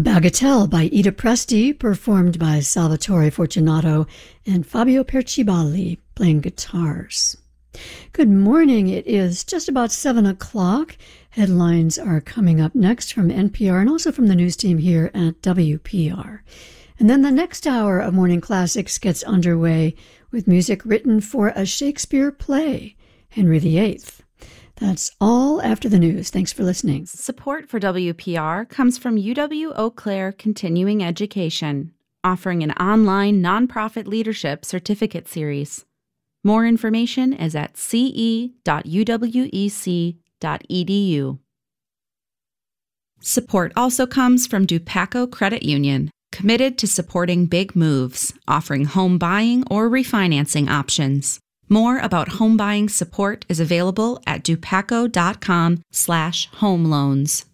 Bagatelle by Ida Presti, performed by Salvatore Fortunato and Fabio Percivali, playing guitars. Good morning. It is just about 7 o'clock. Headlines are coming up next from NPR and also from the news team here at WPR. And then the next hour of Morning Classics gets underway with music written for a Shakespeare play, Henry VIII. That's all after the news. Thanks for listening. Support for WPR comes from UW-Eau Claire Continuing Education, offering an online nonprofit leadership certificate series. More information is at ce.uwec.edu. Support also comes from Dupaco Credit Union, committed to supporting big moves, offering home buying or refinancing options. More about home buying support is available at dupaco.com/home loans.